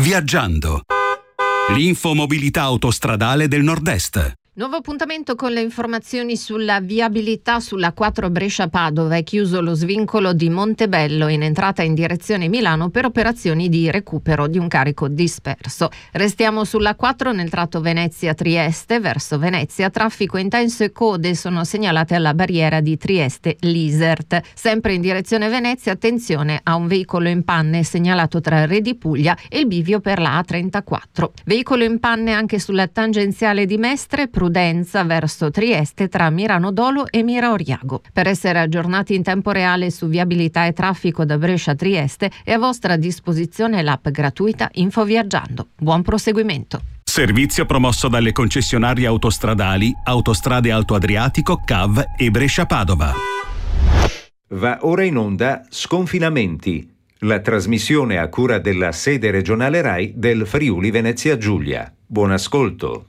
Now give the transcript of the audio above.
Viaggiando. L'infomobilità autostradale del Nord-Est. Nuovo appuntamento con le informazioni sulla viabilità sulla 4 Brescia-Padova. È chiuso lo svincolo di Montebello in entrata in direzione Milano per operazioni di recupero di un carico disperso. Restiamo sulla 4 nel tratto Venezia-Trieste. Verso Venezia traffico intenso e code sono segnalate alla barriera di Trieste-Lisert. Sempre in direzione Venezia, attenzione a un veicolo in panne segnalato tra Re di Puglia e il bivio per la A34. Veicolo in panne anche sulla tangenziale di Mestre, prudenza verso Trieste tra Mirano Dolo e Mira Oriago. Per essere aggiornati in tempo reale su viabilità e traffico da Brescia a Trieste è a vostra disposizione l'app gratuita Info Viaggiando. Buon proseguimento. Servizio promosso dalle concessionarie autostradali Autostrade Alto Adriatico, CAV e Brescia-Padova. Va ora in onda Sconfinamenti, la trasmissione a cura della sede regionale RAI del Friuli Venezia Giulia. Buon ascolto.